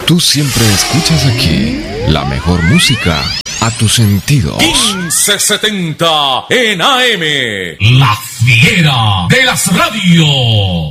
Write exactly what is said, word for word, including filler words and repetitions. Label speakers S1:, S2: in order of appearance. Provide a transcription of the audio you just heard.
S1: Tú siempre escuchas aquí la mejor música a tus sentidos.
S2: quince setenta en A M.
S3: La fiera de las radios.